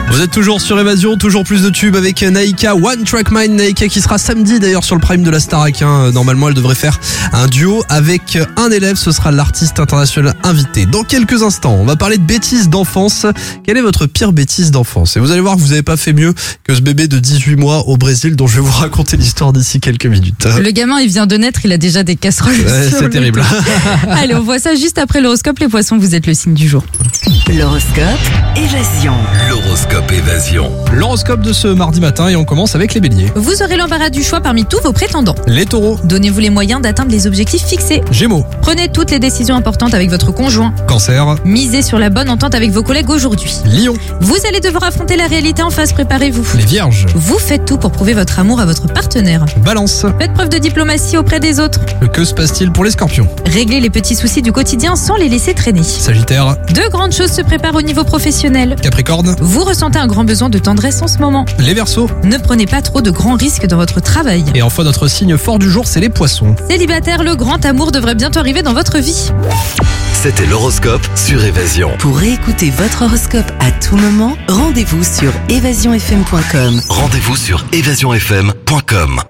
Vous êtes toujours sur Évasion, toujours plus de tubes avec Naïka, One Track Mind. Naïka qui sera samedi d'ailleurs sur le prime de la Starac. Normalement elle devrait faire un duo avec un élève, ce sera l'artiste international invité. Dans quelques instants, on va parler de bêtises d'enfance. Quelle est votre pire bêtise d'enfance? Et vous allez voir que vous n'avez pas fait mieux que ce bébé de 18 mois au Brésil dont je vais vous raconter l'histoire d'ici quelques minutes. Le gamin il vient de naître, il a déjà des casseroles. C'est terrible. Allez, on voit ça juste après l'horoscope. Les poissons, vous êtes le signe du jour. L'horoscope Évasion. L'horoscope Évasion. L'horoscope de ce mardi matin et on commence avec les béliers. Vous aurez l'embarras du choix parmi tous vos prétendants. Les taureaux. Donnez-vous les moyens d'atteindre les objectifs fixés. Gémeaux. Prenez toutes les décisions importantes avec votre conjoint. Cancer. Misez sur la bonne entente avec vos collègues aujourd'hui. Lion. Vous allez devoir affronter la réalité en face, préparez-vous. Les vierges. Vous faites tout pour prouver votre amour à votre partenaire. Balance. Faites preuve de diplomatie auprès des autres. Que se passe-t-il pour les scorpions? Réglez les petits soucis du quotidien sans les laisser traîner. Sagittaire. De grandes choses se préparent au niveau professionnel. Capricorne. Vous ressentez un grand besoin de tendresse en ce moment. Les verseaux. Ne prenez pas trop de grands risques dans votre travail. Et enfin notre signe fort du jour, c'est les poissons. Célibataire, le grand amour devrait bientôt arriver dans votre vie. C'était l'horoscope sur Évasion. Pour réécouter votre horoscope à tout moment, rendez-vous sur évasionfm.com. Rendez-vous sur évasionfm.com.